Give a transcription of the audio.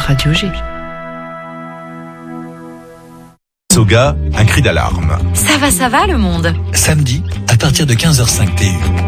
Radio G. Soga, un cri d'alarme. Ça va le monde. Samedi, à partir de 15h05 TU.